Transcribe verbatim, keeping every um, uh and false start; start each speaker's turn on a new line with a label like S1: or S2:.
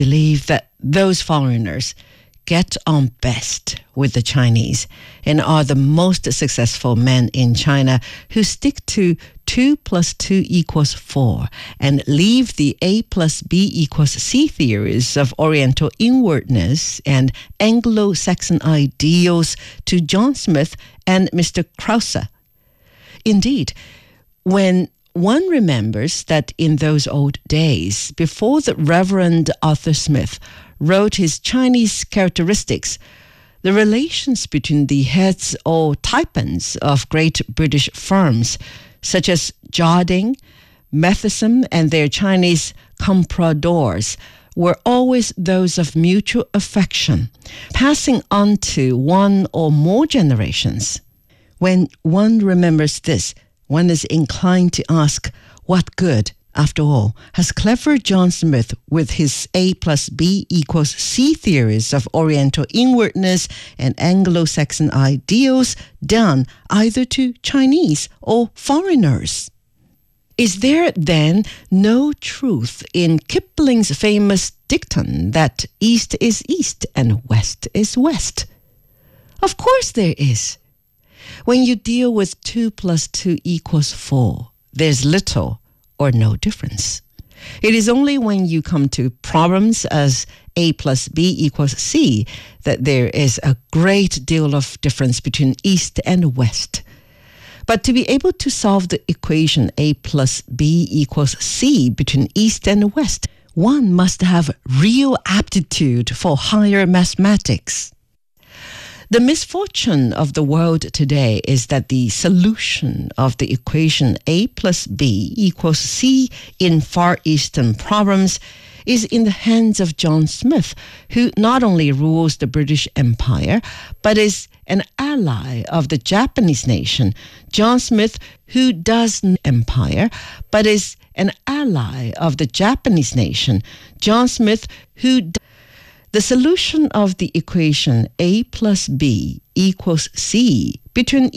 S1: believe that those foreigners get on best with the Chinese and are the most successful men in China who stick to two plus two equals four and leave the A plus B equals C theories of Oriental inwardness and Anglo-Saxon ideals to John Smith and Mister Krause. Indeed, when one remembers that in those old days, before the Reverend Arthur Smith wrote his Chinese characteristics, the relations between the heads or typans of great British firms, such as Jardine, Matheson, and their Chinese compradors, were always those of mutual affection, passing on to one or more generations. When one remembers this, one is inclined to ask, what good, after all, has clever John Smith with his A plus B equals C theories of Oriental inwardness and Anglo-Saxon ideals done either to Chinese or foreigners? Is there then no truth in Kipling's famous dictum that East is East and West is West? Of course there is. When you deal with two plus two equals four, there's little or no difference. It is only when you come to problems as A plus B equals C that there is a great deal of difference between East and West. But to be able to solve the equation A plus B equals C between East and West, one must have real aptitude for higher mathematics. The misfortune of the world today is that the solution of the equation A plus B equals C in Far Eastern problems is in the hands of John Smith, who not only rules the British Empire, but is an ally of the Japanese nation. John Smith, who does not empire, but is an ally of the Japanese nation. John Smith, who The solution of the equation A plus B equals C between